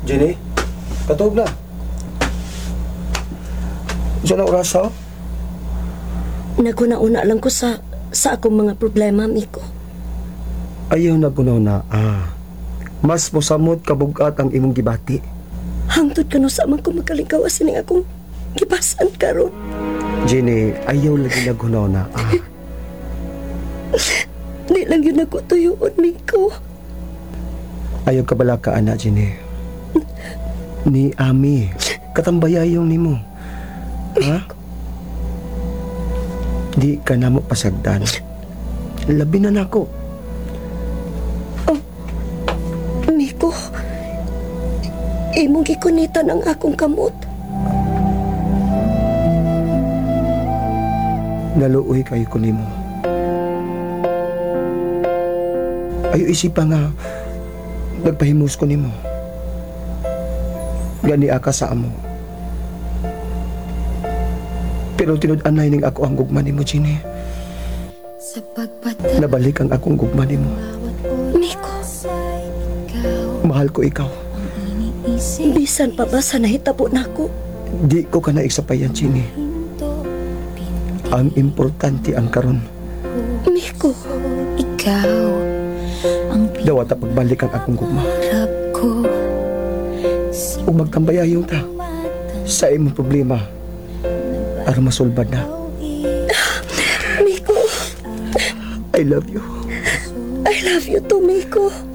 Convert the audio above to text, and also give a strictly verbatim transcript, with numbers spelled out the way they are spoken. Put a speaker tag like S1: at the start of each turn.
S1: Jenny, katog na. Diyan na oras ha?
S2: Naguna-una lang ko sa sa akong mga problema, Miko.
S1: Ayaw na kunaw na, ah. Mas mosamot kabugat ang imong gibati.
S2: Hangtod ka no sa man ko magkaligaw sining akong gipasan karon.
S1: Jenny, ayaw lagi na kunaw na, ah.
S2: Di lang yun ako tuyuon, Miko.
S1: Ayaw ka bala ka, anak, Jenny. Ni Ami, katambayayong ni mo. Ha? Di ka na mo pasagdan. Labi na nako.
S2: Miko, imong gikunitan ang akong kamot.
S1: Naluoy kayo ko nimo. Ayaw isipa nga nagpahimus ko nimo. Gani aka sa amo. Pero tinud-anay ning ako ang gugma nimo, Jenny.
S3: Sa pagpatay
S1: Nabalik ang akong gugma nimo.
S2: Miko,
S1: Mahal ko ikaw.
S2: bisan pa ba sa nahitabo nako?
S1: Di ko ka na iksapayan, Jenny. Ang importante ang karon.
S2: Miko,
S3: ikaw ang
S1: Dawat ta pagbalik ang akong gugma.
S3: pinarap ko.
S1: Ug magtambayayong ta sa imong problema aron masulbad na.
S2: Miko,
S1: I love you.
S2: I love you too, Miko.